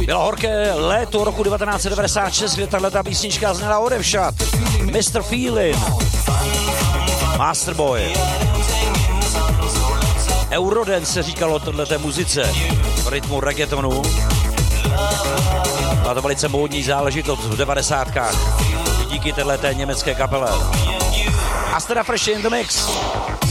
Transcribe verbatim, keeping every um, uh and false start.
Bylo horké léto roku devatenáct set devadesát šest, kdy tato písnička zněla odevšad. mister Feelin, Masterboy. Eurodance se říkalo tohleté muzice, rytmu reggaetonu. Byla to velice módní záležitost v devadesátkách. Díky téhleté německé kapele. Astra Fresh in the Mix.